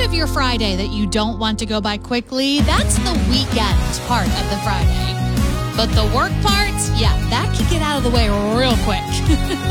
of your Friday that you don't want to go by quickly, that's the weekend part of the Friday. But the work part, yeah, that can get out of the way real quick.